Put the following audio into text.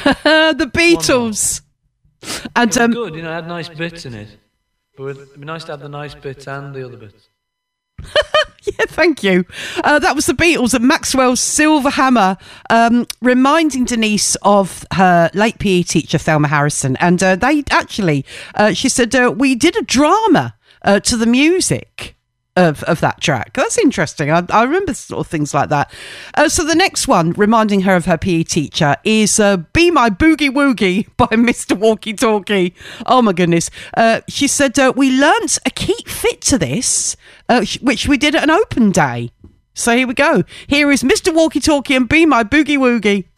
The Beatles. And it was good, it had nice bits in it. But it'd be nice to have the nice bits and the other bits. Yeah, thank you. That was the Beatles and Maxwell's Silver Hammer, reminding Denise of her late PE teacher, Thelma Harrison. And they actually, she said, we did a drama to the music of that track. That's interesting. I remember sort of things like that. So the next one, reminding her of her PE teacher, is Be My Boogie Woogie by Mr. Walkie Talkie. Oh my goodness. She said, we learnt a keep fit to this, which we did at an open day. So here we go. Here is Mr. Walkie Talkie and Be My Boogie Woogie.